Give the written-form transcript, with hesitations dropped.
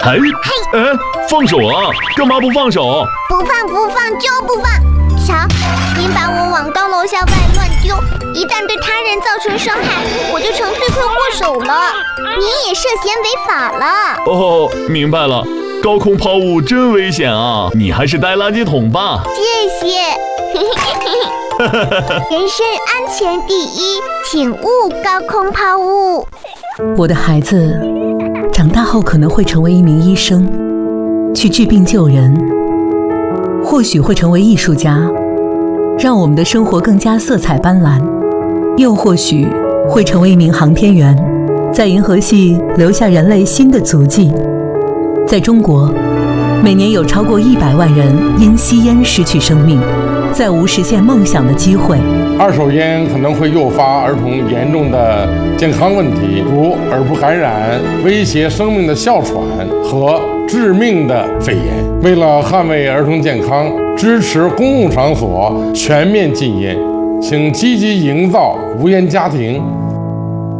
哎，放手啊！干嘛不放手？ 不放就不放！瞧，您把我往高楼下外乱丢，一旦对他人造成伤害，我就成罪魁祸首了。您也涉嫌违法了。 哦，明白了。高空抛物真危险啊！你还是带垃圾桶吧。 谢谢。人身安全第一，请勿高空抛物。 我的孩子长大后可能会成为一名医生，去治病救人，或许会成为艺术家，让我们的生活更加色彩斑斓，又或许会成为一名航天员，在银河系留下人类新的足迹。在中国，每年有超过100万人因吸烟失去生命，再无实现梦想的机会。 二手烟可能会诱发儿童严重的健康问题，如耳部感染、威胁生命的哮喘和致命的肺炎。为了捍卫儿童健康，支持公共场所全面禁烟，请积极营造无烟家庭，